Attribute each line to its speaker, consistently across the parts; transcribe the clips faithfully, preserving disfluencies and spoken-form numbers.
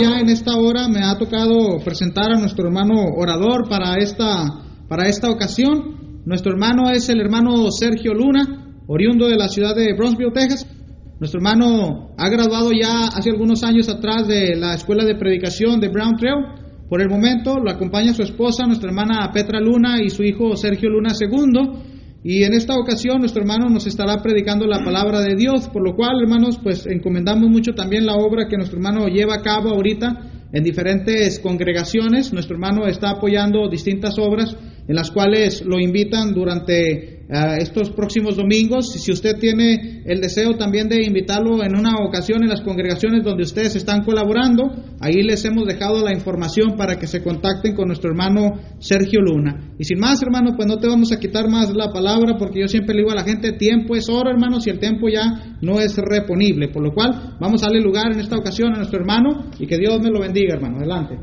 Speaker 1: ya en esta hora me ha tocado presentar a nuestro hermano orador para esta, para esta ocasión. Nuestro hermano es el hermano Sergio Luna, oriundo de la ciudad de Brownsville, Texas. Nuestro hermano ha graduado ya hace algunos años atrás de la escuela de predicación de Brown Trail. Por el momento lo acompaña su esposa, nuestra hermana Petra Luna, y su hijo Sergio Luna segundo. Y en esta ocasión nuestro hermano nos estará predicando la palabra de Dios, por lo cual, hermanos, pues encomendamos mucho también la obra que nuestro hermano lleva a cabo ahorita en diferentes congregaciones. Nuestro hermano está apoyando distintas obras en las cuales lo invitan durante uh, estos próximos domingos. Y si usted tiene el deseo también de invitarlo en una ocasión en las congregaciones donde ustedes están colaborando, ahí les hemos dejado la información para que se contacten con nuestro hermano Sergio Luna. Y sin más, hermano, pues no te vamos a quitar más la palabra, porque yo siempre le digo a la gente, tiempo es oro, hermanos, y el tiempo ya no es reponible. Por lo cual vamos a darle lugar en esta ocasión a nuestro hermano, y que Dios me lo bendiga, hermano. Adelante.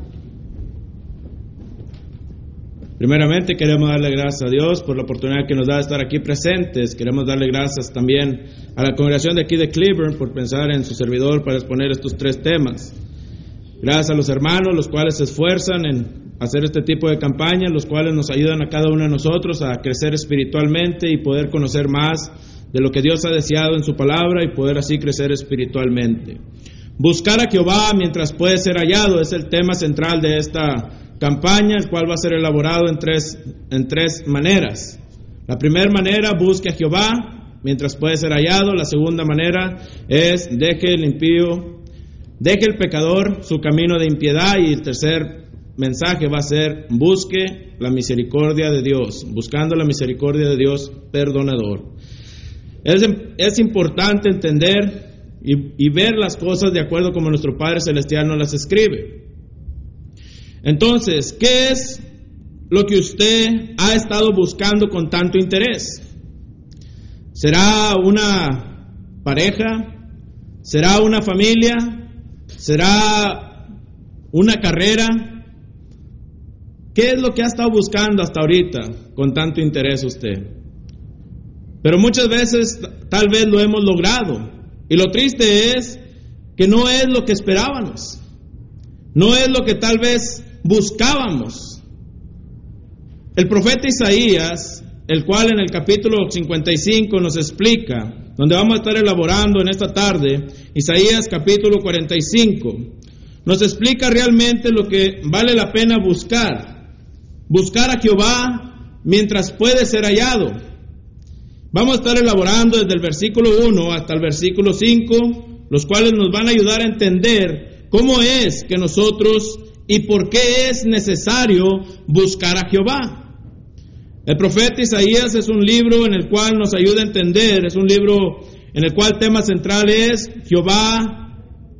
Speaker 2: Primeramente queremos darle gracias a Dios por la oportunidad que nos da de estar aquí presentes. Queremos darle gracias también a la congregación de aquí de Cleburne por pensar en su servidor para exponer estos tres temas. Gracias a los hermanos, los cuales se esfuerzan en hacer este tipo de campañas, los cuales nos ayudan a cada uno de nosotros a crecer espiritualmente y poder conocer más de lo que Dios ha deseado en su palabra y poder así crecer espiritualmente. Buscar a Jehová mientras puede ser hallado es el tema central de esta campaña, el cual va a ser elaborado en tres, en tres maneras. La primera manera, busque a Jehová mientras puede ser hallado. La segunda manera es, deje el impío, deje el pecador su camino de impiedad. Y el tercer mensaje va a ser, busque la misericordia de Dios, buscando la misericordia de Dios perdonador. Es, es importante entender y, y ver las cosas de acuerdo como nuestro Padre Celestial nos las escribe. Entonces, ¿qué es lo que usted ha estado buscando con tanto interés? ¿Será una pareja? ¿Será una familia? ¿Será una carrera? ¿Qué es lo que ha estado buscando hasta ahorita con tanto interés usted? Pero muchas veces tal vez lo hemos logrado. Y lo triste es que no es lo que esperábamos. No es lo que tal vez buscábamos. El profeta Isaías, el cual en el capítulo cincuenta y cinco nos explica, donde vamos a estar elaborando en esta tarde, Isaías capítulo cuarenta y cinco, nos explica realmente lo que vale la pena buscar. Buscar a Jehová mientras puede ser hallado. Vamos a estar elaborando desde el versículo uno hasta el versículo cinco, los cuales nos van a ayudar a entender cómo es que nosotros y por qué es necesario buscar a Jehová. El profeta Isaías es un libro en el cual nos ayuda a entender, es un libro en el cual el tema central es Jehová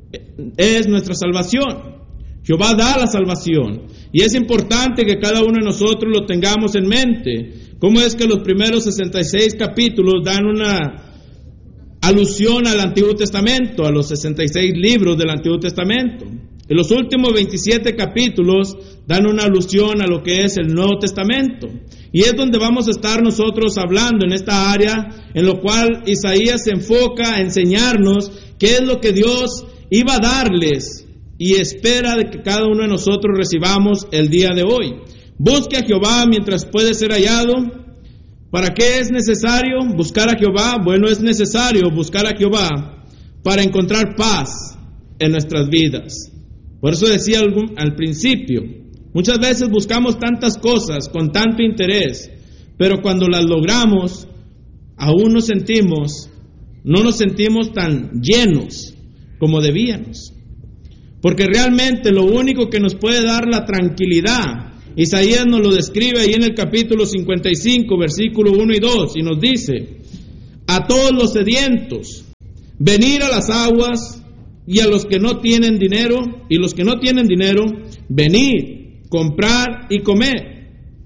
Speaker 2: es nuestra salvación. Jehová da la salvación. Y es importante que cada uno de nosotros lo tengamos en mente. ¿Cómo es que los primeros sesenta y seis capítulos dan una alusión al Antiguo Testamento, a los sesenta y seis libros del Antiguo Testamento? Y los últimos veintisiete capítulos dan una alusión a lo que es el Nuevo Testamento. Y es donde vamos a estar nosotros hablando en esta área, en lo cual Isaías se enfoca a enseñarnos qué es lo que Dios iba a darles y espera de que cada uno de nosotros recibamos el día de hoy. Busque a Jehová mientras puede ser hallado. ¿Para qué es necesario buscar a Jehová? Bueno, es necesario buscar a Jehová para encontrar paz en nuestras vidas. Por eso decía algún, al principio, muchas veces buscamos tantas cosas con tanto interés, pero cuando las logramos, aún nos sentimos, no nos sentimos tan llenos como debíamos. Porque realmente lo único que nos puede dar la tranquilidad, Isaías nos lo describe ahí en el capítulo cincuenta y cinco, versículo uno y dos, y nos dice, a todos los sedientos, venir a las aguas, y a los que no tienen dinero, y los que no tienen dinero, venid, comprar y comer.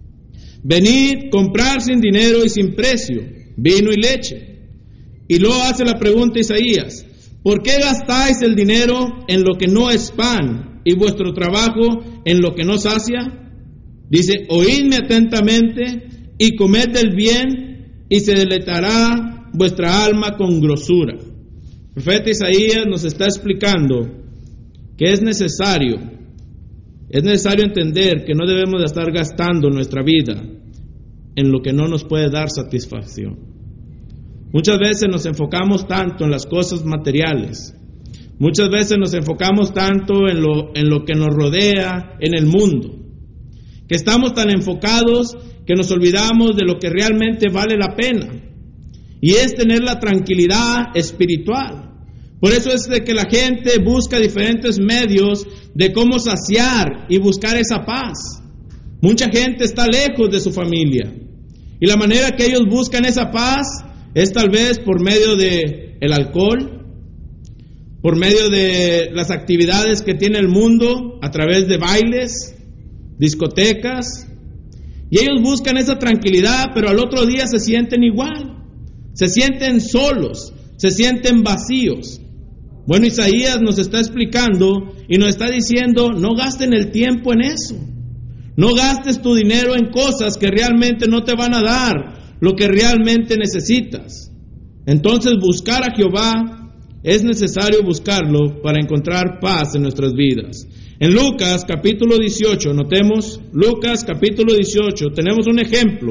Speaker 2: Venid, comprar sin dinero y sin precio, vino y leche. Y luego hace la pregunta Isaías, ¿por qué gastáis el dinero en lo que no es pan, y vuestro trabajo en lo que no sacia? Dice, oídme atentamente, y comed del bien, y se deleitará vuestra alma con grosura. El profeta Isaías nos está explicando que es necesario, es necesario entender que no debemos de estar gastando nuestra vida en lo que no nos puede dar satisfacción. Muchas veces nos enfocamos tanto en las cosas materiales, muchas veces nos enfocamos tanto en lo, en lo que nos rodea en el mundo, que estamos tan enfocados que nos olvidamos de lo que realmente vale la pena, y es tener la tranquilidad espiritual. Por eso es de que la gente busca diferentes medios de cómo saciar y buscar esa paz. Mucha gente está lejos de su familia, y la manera que ellos buscan esa paz es tal vez por medio de el alcohol, por medio de las actividades que tiene el mundo, a través de bailes, discotecas, y ellos buscan esa tranquilidad, pero al otro día se sienten igual, se sienten solos, se sienten vacíos. Bueno, Isaías nos está explicando y nos está diciendo, no gasten el tiempo en eso, no gastes tu dinero en cosas que realmente no te van a dar lo que realmente necesitas. Entonces, buscar a Jehová es necesario buscarlo para encontrar paz en nuestras vidas. En Lucas capítulo dieciocho, notemos, Lucas capítulo dieciocho, tenemos un ejemplo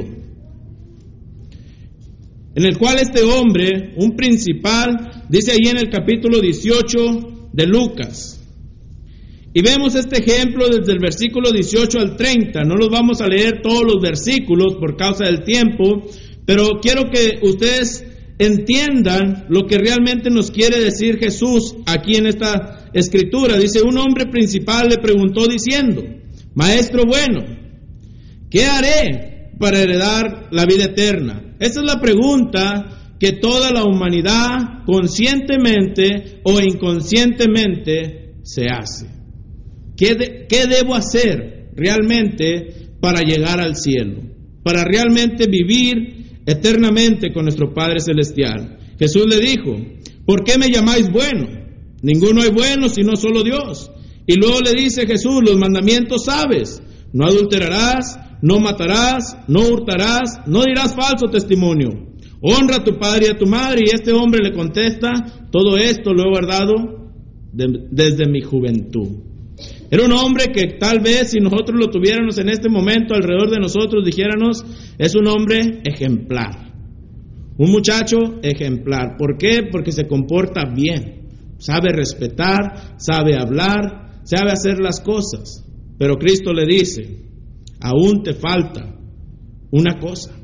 Speaker 2: en el cual este hombre, un principal, dice ahí en el capítulo dieciocho de Lucas. Y vemos este ejemplo desde el versículo dieciocho al treinta. No los vamos a leer todos los versículos por causa del tiempo, pero quiero que ustedes entiendan lo que realmente nos quiere decir Jesús aquí en esta escritura. Dice, un hombre principal le preguntó diciendo, Maestro bueno, ¿qué haré para heredar la vida eterna? Esa es la pregunta que toda la humanidad conscientemente o inconscientemente se hace. ¿Qué, de, ¿Qué debo hacer realmente para llegar al cielo? Para realmente vivir eternamente con nuestro Padre Celestial. Jesús le dijo, ¿por qué me llamáis bueno? Ninguno es bueno sino solo Dios. Y luego le dice Jesús, los mandamientos sabes, no adulterarás, no matarás, no hurtarás, no dirás falso testimonio. Honra a tu padre y a tu madre. Y este hombre le contesta, todo esto lo he guardado de, desde mi juventud. Era un hombre que tal vez si nosotros lo tuviéramos en este momento alrededor de nosotros, dijéramos, es un hombre ejemplar. Un muchacho ejemplar. ¿Por qué? Porque se comporta bien, sabe respetar, sabe hablar, sabe hacer las cosas. Pero Cristo le dice, aún te falta una cosa.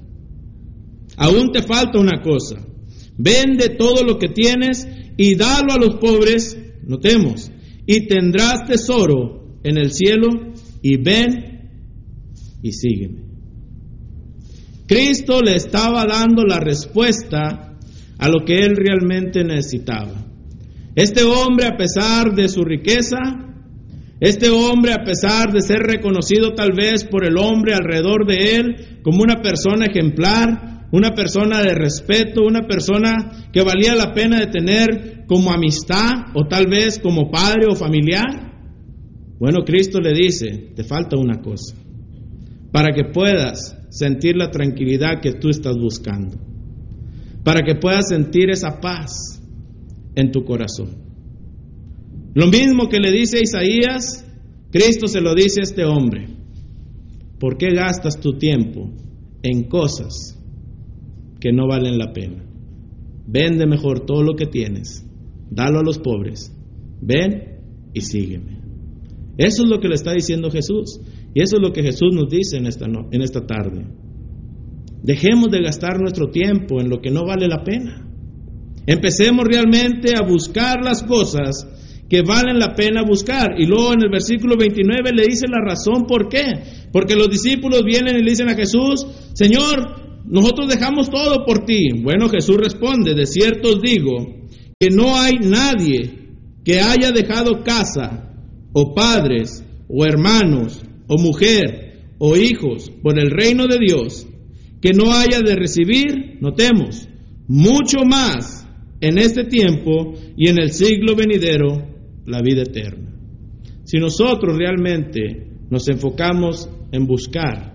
Speaker 2: Aún te falta una cosa. Vende todo lo que tienes y dalo a los pobres, notemos, y tendrás tesoro en el cielo, y ven y sígueme. Cristo le estaba dando la respuesta a lo que él realmente necesitaba. Este hombre, a pesar de su riqueza, este hombre, a pesar de ser reconocido tal vez por el hombre alrededor de él como una persona ejemplar, una persona de respeto, una persona que valía la pena de tener como amistad o tal vez como padre o familiar, bueno, Cristo le dice, te falta una cosa, para que puedas sentir la tranquilidad que tú estás buscando, para que puedas sentir esa paz en tu corazón. Lo mismo que le dice a Isaías, Cristo se lo dice a este hombre. ¿Por qué gastas tu tiempo en cosas que no valen la pena? Vende mejor todo lo que tienes, dalo a los pobres, ven y sígueme. Eso es lo que le está diciendo Jesús, y eso es lo que Jesús nos dice en esta, no, en esta tarde. Dejemos de gastar nuestro tiempo en lo que no vale la pena. Empecemos realmente a buscar las cosas que valen la pena buscar. Y luego en el versículo veintinueve le dice la razón por qué. Porque los discípulos vienen y le dicen a Jesús, Señor, nosotros dejamos todo por ti. Bueno, Jesús responde, de cierto os digo, que no hay nadie que haya dejado casa, o padres, o hermanos, o mujer, o hijos, por el reino de Dios, que no haya de recibir, notemos, mucho más en este tiempo y en el siglo venidero, la vida eterna. Si nosotros realmente nos enfocamos en buscar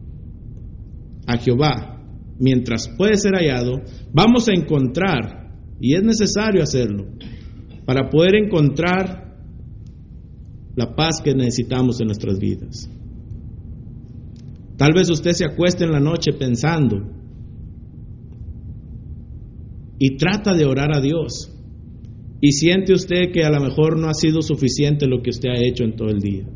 Speaker 2: a Jehová, mientras puede ser hallado, vamos a encontrar, y es necesario hacerlo, para poder encontrar la paz que necesitamos en nuestras vidas. Tal vez usted se acueste en la noche pensando y trata de orar a Dios y siente usted que a lo mejor no ha sido suficiente lo que usted ha hecho en todo el día.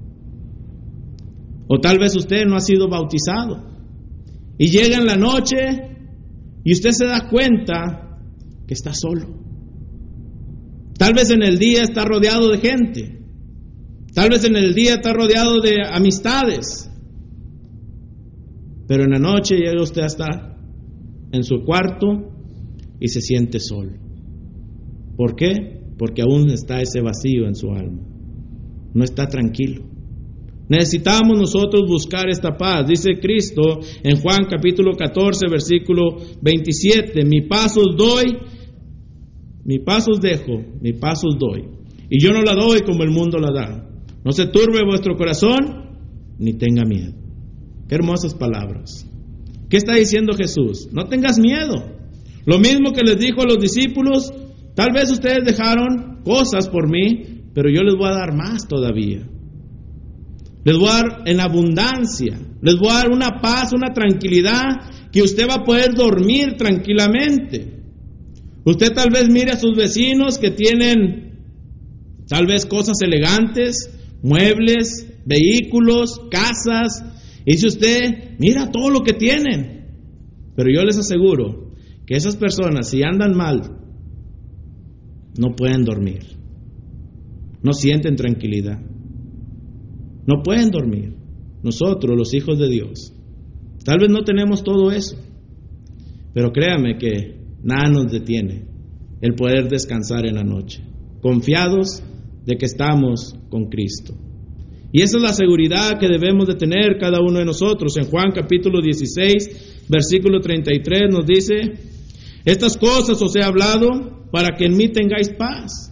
Speaker 2: O tal vez usted no ha sido bautizado y llega en la noche y usted se da cuenta que está solo. Tal vez en el día está rodeado de gente. Tal vez en el día está rodeado de amistades. Pero en la noche llega usted a estar en su cuarto y se siente solo. ¿Por qué? Porque aún está ese vacío en su alma. No está tranquilo. Necesitamos nosotros buscar esta paz. Dice Cristo en Juan capítulo catorce, versículo veintisiete, mi paz os doy, mi paz os dejo, mi paz os doy. Y yo no la doy como el mundo la da. No se turbe vuestro corazón, ni tenga miedo. Qué hermosas palabras. ¿Qué está diciendo Jesús? No tengas miedo. Lo mismo que les dijo a los discípulos, tal vez ustedes dejaron cosas por mí, pero yo les voy a dar más todavía. Les voy a dar en abundancia. Les voy a dar una paz, una tranquilidad, que usted va a poder dormir tranquilamente. Usted tal vez mire a sus vecinos que tienen tal vez cosas elegantes, muebles, vehículos, casas, y dice usted, mira todo lo que tienen. Pero yo les aseguro que esas personas, si andan mal, no pueden dormir. No sienten tranquilidad. No pueden dormir. Nosotros, los hijos de Dios, tal vez no tenemos todo eso, pero créame que nada nos detiene el poder descansar en la noche, confiados de que estamos con Cristo. Y esa es la seguridad que debemos de tener cada uno de nosotros. En Juan capítulo dieciséis, versículo treinta y tres nos dice, estas cosas os he hablado para que en mí tengáis paz.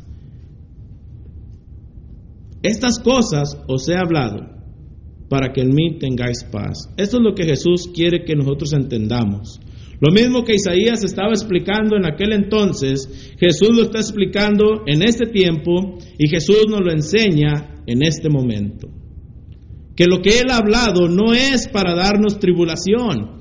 Speaker 2: Estas cosas os he hablado para que en mí tengáis paz. Esto es lo que Jesús quiere que nosotros entendamos. Lo mismo que Isaías estaba explicando en aquel entonces, Jesús lo está explicando en este tiempo y Jesús nos lo enseña en este momento. Que lo que Él ha hablado no es para darnos tribulación,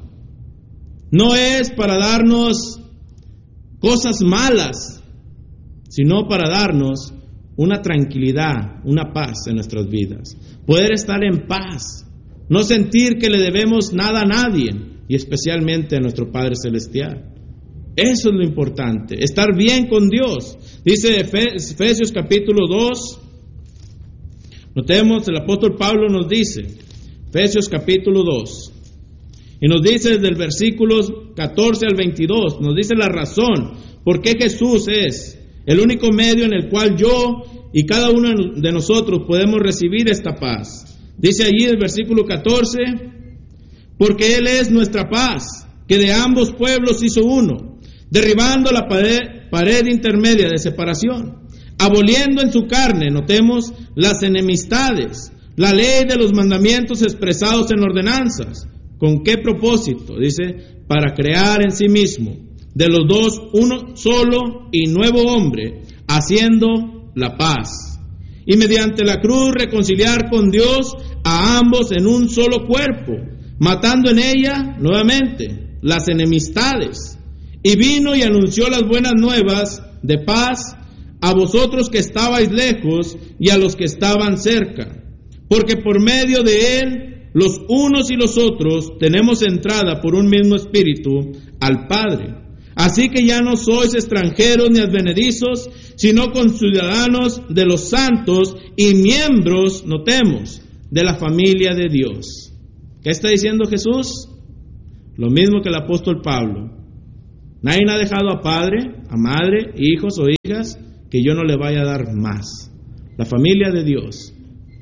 Speaker 2: no es para darnos cosas malas, sino para darnos una tranquilidad, una paz en nuestras vidas. Poder estar en paz, no sentir que le debemos nada a nadie, y especialmente a nuestro Padre Celestial. Eso es lo importante, estar bien con Dios. Dice Efesios capítulo dos, notemos, el apóstol Pablo nos dice, Efesios capítulo dos, y nos dice desde el versículos catorce al veintidós, nos dice la razón por qué Jesús es el único medio en el cual yo y cada uno de nosotros podemos recibir esta paz. Dice allí el versículo catorce, porque Él es nuestra paz, que de ambos pueblos hizo uno, derribando la pared, pared intermedia de separación, aboliendo en su carne, notemos, las enemistades, la ley de los mandamientos expresados en ordenanzas. ¿Con qué propósito? Dice, para crear en sí mismo de los dos uno solo y nuevo hombre, haciendo la paz, y mediante la cruz reconciliar con Dios a ambos en un solo cuerpo, matando en ella, nuevamente, las enemistades. Y vino y anunció las buenas nuevas de paz a vosotros que estabais lejos y a los que estaban cerca, porque por medio de Él, los unos y los otros, tenemos entrada por un mismo espíritu al Padre. Así que ya no sois extranjeros ni advenedizos, sino conciudadanos de los santos y miembros, notemos, de la familia de Dios. ¿Qué está diciendo Jesús? Lo mismo que el apóstol Pablo. Nadie ha dejado a padre, a madre, hijos o hijas, que yo no le vaya a dar más. La familia de Dios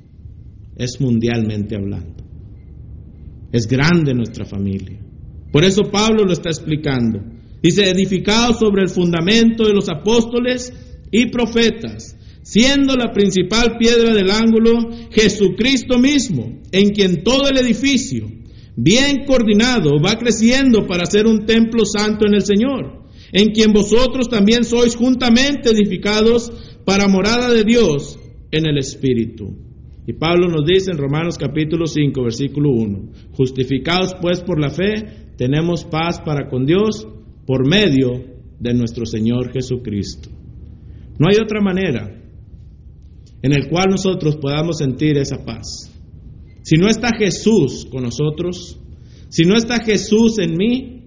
Speaker 2: es mundialmente hablando. Es grande nuestra familia. Por eso Pablo lo está explicando. Dice, edificados sobre el fundamento de los apóstoles y profetas, siendo la principal piedra del ángulo Jesucristo mismo, en quien todo el edificio, bien coordinado, va creciendo para ser un templo santo en el Señor, en quien vosotros también sois juntamente edificados para morada de Dios en el Espíritu. Y Pablo nos dice en Romanos capítulo cinco, versículo uno, justificados pues por la fe, tenemos paz para con Dios por medio de nuestro Señor Jesucristo. No hay otra manera en el cual nosotros podamos sentir esa paz. Si no está Jesús con nosotros, si no está Jesús en mí,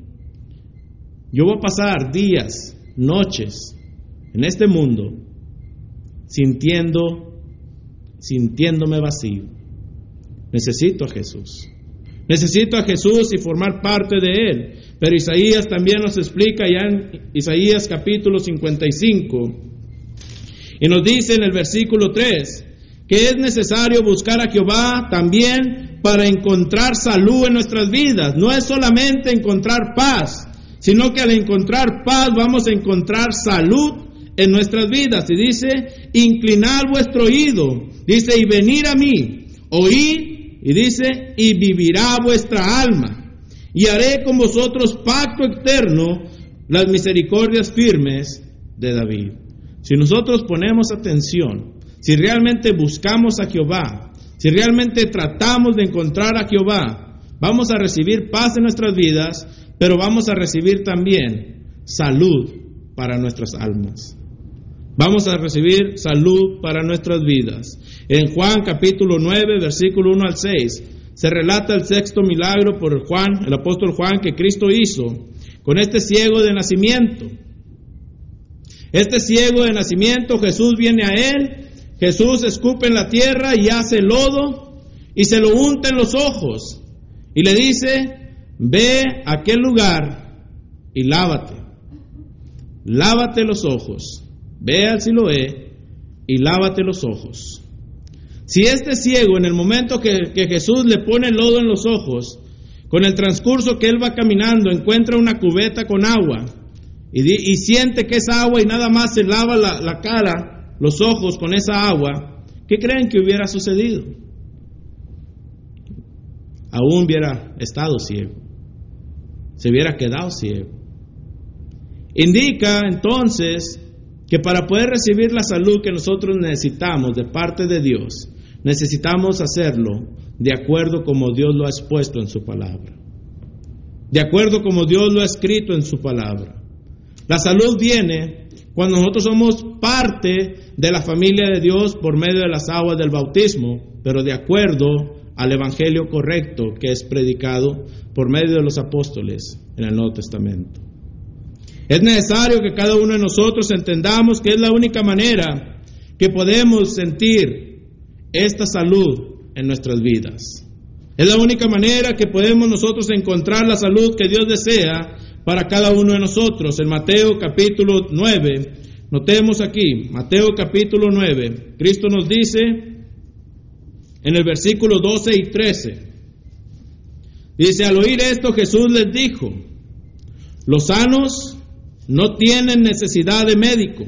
Speaker 2: yo voy a pasar días, noches en este mundo sintiendo, sintiéndome vacío. Necesito a Jesús. Necesito a Jesús y formar parte de Él. Pero Isaías también nos explica ya en Isaías capítulo cincuenta y cinco, y nos dice en el versículo tres, que es necesario buscar a Jehová también para encontrar salud en nuestras vidas. No es solamente encontrar paz, sino que al encontrar paz vamos a encontrar salud en nuestras vidas. Y dice, inclinad vuestro oído, dice, y venid a mí, oíd, y dice, y vivirá vuestra alma, y haré con vosotros pacto eterno, las misericordias firmes de David. Si nosotros ponemos atención, si realmente buscamos a Jehová, si realmente tratamos de encontrar a Jehová, vamos a recibir paz en nuestras vidas, pero vamos a recibir también salud para nuestras almas. Vamos a recibir salud para nuestras vidas. En Juan capítulo nueve, versículo uno al seis, se relata el sexto milagro por Juan, el apóstol Juan, que Cristo hizo con este ciego de nacimiento. Este ciego de nacimiento, Jesús viene a él, Jesús escupe en la tierra y hace lodo y se lo unta en los ojos y le dice, ve a aquel lugar y lávate, lávate los ojos, ve al Siloé y lávate los ojos. Si este ciego, en el momento que, que Jesús le pone el lodo en los ojos, con el transcurso que él va caminando, encuentra una cubeta con agua y, di, y siente que es agua y nada más se lava la, la cara, los ojos con esa agua, ¿qué creen que hubiera sucedido? Aún hubiera estado ciego, se hubiera quedado ciego. Indica entonces que para poder recibir la salud que nosotros necesitamos de parte de Dios, necesitamos hacerlo de acuerdo como Dios lo ha expuesto en su palabra, de acuerdo como Dios lo ha escrito en su palabra. La salud viene cuando nosotros somos parte de la familia de Dios por medio de las aguas del bautismo, pero de acuerdo al evangelio correcto que es predicado por medio de los apóstoles en el Nuevo Testamento. Es necesario que cada uno de nosotros entendamos que es la única manera que podemos sentir esta salud en nuestras vidas. Es la única manera que podemos nosotros encontrar la salud que Dios desea para cada uno de nosotros. En Mateo capítulo nueve, notemos aquí, Mateo capítulo nueve, Cristo nos dice en el versículo doce y trece, dice, al oír esto Jesús les dijo, los sanos no tienen necesidad de médico,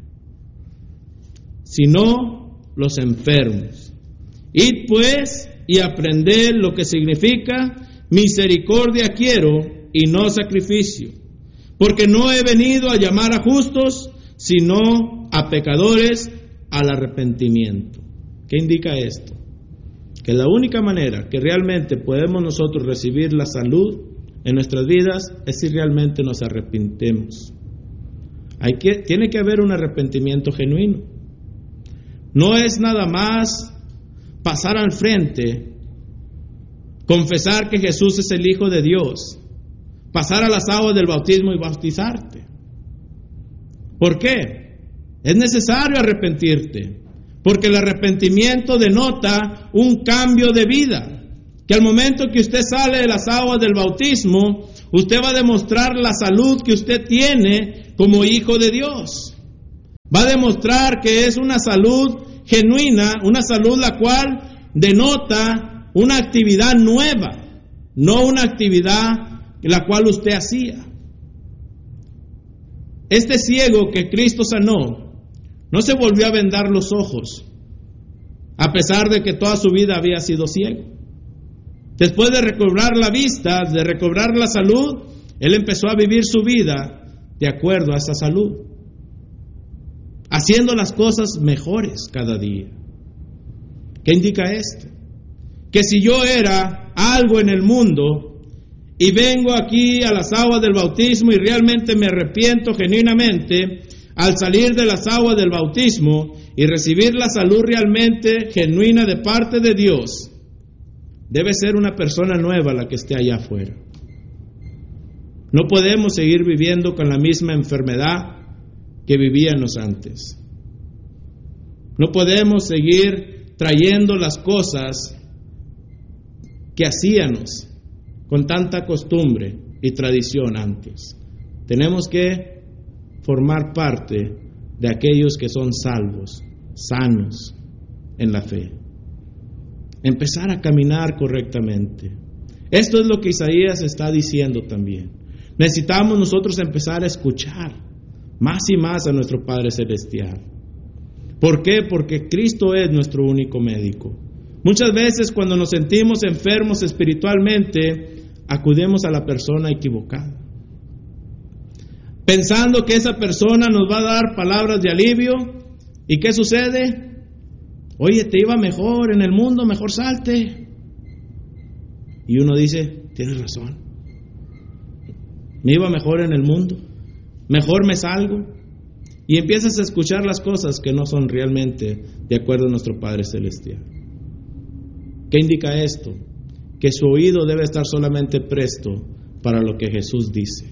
Speaker 2: sino los enfermos. Id pues y aprended lo que significa misericordia quiero y no sacrificio, porque no he venido a llamar a justos, sino a pecadores al arrepentimiento. ¿Qué indica esto? Que la única manera que realmente podemos nosotros recibir la salud en nuestras vidas es si realmente nos arrepentimos. Hay que, tiene que haber un arrepentimiento genuino. No es nada más pasar al frente, confesar que Jesús es el Hijo de Dios, pasar a las aguas del bautismo y bautizarte. ¿Por qué? Es necesario arrepentirte, porque el arrepentimiento denota un cambio de vida. Que al momento que usted sale de las aguas del bautismo, usted va a demostrar la salud que usted tiene como hijo de Dios. Va a demostrar que es una salud genuina, una salud la cual denota una actividad nueva, no una actividad la cual usted hacía. Este ciego que Cristo sanó, no se volvió a vendar los ojos, a pesar de que toda su vida había sido ciego. Después de recobrar la vista, de recobrar la salud, él empezó a vivir su vida de acuerdo a esa salud, haciendo las cosas mejores cada día. ¿Qué indica esto? Que si yo era algo en el mundo y vengo aquí a las aguas del bautismo y realmente me arrepiento genuinamente, al salir de las aguas del bautismo y recibir la salud realmente genuina de parte de Dios, debe ser una persona nueva la que esté allá afuera. No podemos seguir viviendo con la misma enfermedad que vivíamos antes. No podemos seguir trayendo las cosas que hacíamos con tanta costumbre y tradición antes. Tenemos que formar parte de aquellos que son salvos, sanos en la fe. Empezar a caminar correctamente. Esto es lo que Isaías está diciendo también. Necesitamos nosotros empezar a escuchar más y más a nuestro Padre Celestial. ¿Por qué? Porque Cristo es nuestro único médico. Muchas veces cuando nos sentimos enfermos espiritualmente, acudimos a la persona equivocada, pensando que esa persona nos va a dar palabras de alivio. ¿Y qué sucede? Oye, te iba mejor en el mundo, mejor salte. Y uno dice, tienes razón, me iba mejor en el mundo, mejor me salgo. Y empiezas a escuchar las cosas que no son realmente de acuerdo a nuestro Padre Celestial. ¿Qué indica esto? Que su oído debe estar solamente presto para lo que Jesús dice,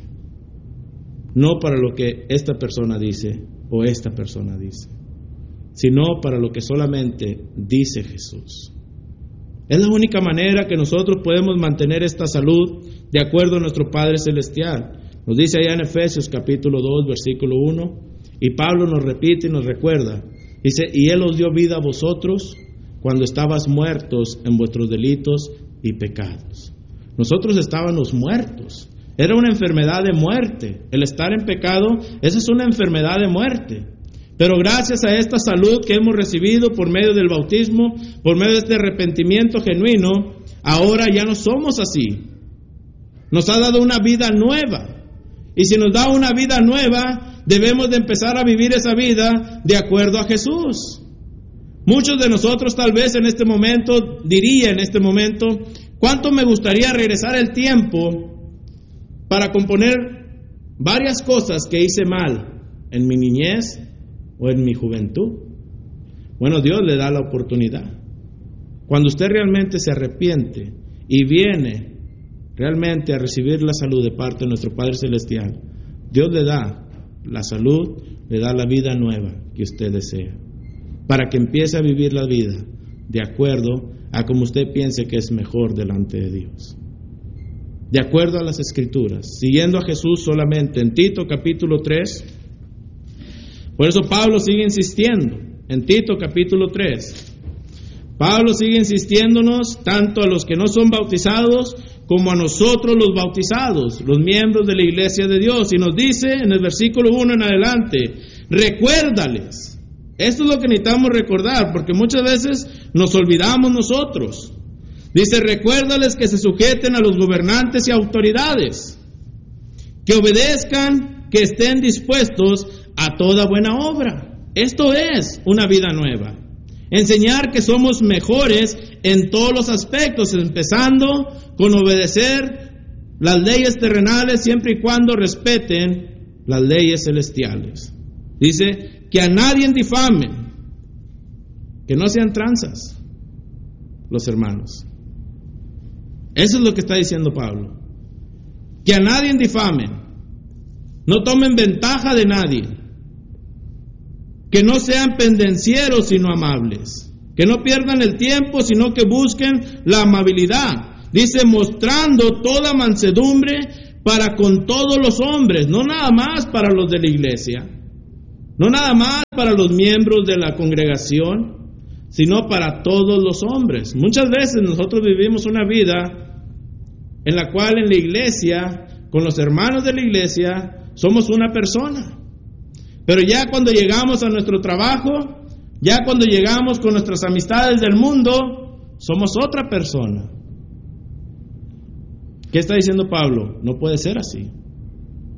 Speaker 2: no para lo que esta persona dice o esta persona dice, sino para lo que solamente dice Jesús. Es la única manera que nosotros podemos mantener esta salud de acuerdo a nuestro Padre Celestial. Nos dice allá en Efesios capítulo dos, versículo uno, y Pablo nos repite y nos recuerda. Dice, y Él os dio vida a vosotros cuando estabas muertos en vuestros delitos y pecados. Nosotros estábamos muertos. Era una enfermedad de muerte. El estar en pecado, esa es una enfermedad de muerte. Pero gracias a esta salud que hemos recibido por medio del bautismo, por medio de este arrepentimiento genuino, ahora ya no somos así. Nos ha dado una vida nueva. Y si nos da una vida nueva, debemos de empezar a vivir esa vida de acuerdo a Jesús. Muchos de nosotros tal vez en este momento, diría en este momento, ¿cuánto me gustaría regresar el tiempo para componer varias cosas que hice mal en mi niñez o en mi juventud? Bueno, Dios le da la oportunidad. Cuando usted realmente se arrepiente y viene realmente a recibir la salud de parte de nuestro Padre Celestial, Dios le da la salud, le da la vida nueva que usted desea, para que empiece a vivir la vida de acuerdo a como usted piense que es mejor delante de Dios, de acuerdo a las Escrituras, siguiendo a Jesús solamente. En Tito capítulo tres, por eso Pablo sigue insistiendo, en Tito capítulo tres, Pablo sigue insistiéndonos tanto a los que no son bautizados como a nosotros los bautizados, los miembros de la iglesia de Dios, y nos dice en el versículo uno en adelante, recuérdales. Esto es lo que necesitamos recordar, porque muchas veces nos olvidamos nosotros. Dice, recuérdales que se sujeten a los gobernantes y autoridades, que obedezcan, que estén dispuestos a toda buena obra. Esto es una vida nueva. Enseñar que somos mejores en todos los aspectos, empezando con obedecer las leyes terrenales siempre y cuando respeten las leyes celestiales. Dice que a nadie difamen, que no sean tranzas los hermanos. Eso es lo que está diciendo Pablo. Que a nadie difamen, no tomen ventaja de nadie, que no sean pendencieros sino amables, que no pierdan el tiempo sino que busquen la amabilidad. Dice, mostrando toda mansedumbre para con todos los hombres, no nada más para los de la iglesia, no nada más para los miembros de la congregación, sino para todos los hombres. Muchas veces nosotros vivimos una vida en la cual en la iglesia, con los hermanos de la iglesia, somos una persona. Pero ya cuando llegamos a nuestro trabajo, ya cuando llegamos con nuestras amistades del mundo, somos otra persona. ¿Qué está diciendo Pablo? No puede ser así.